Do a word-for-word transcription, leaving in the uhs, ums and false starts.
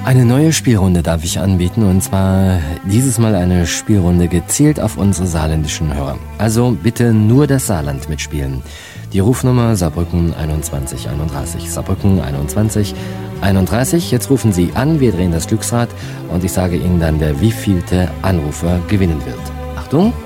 Eine neue Spielrunde darf ich anbieten, und zwar dieses Mal eine Spielrunde gezielt auf unsere saarländischen Hörer. Also bitte nur das Saarland mitspielen. Die Rufnummer Saarbrücken einundzwanzig einunddreißig. Saarbrücken einundzwanzig einunddreißig. Jetzt rufen Sie an, wir drehen das Glücksrad und ich sage Ihnen dann, der wievielte Anrufer gewinnen wird. Achtung!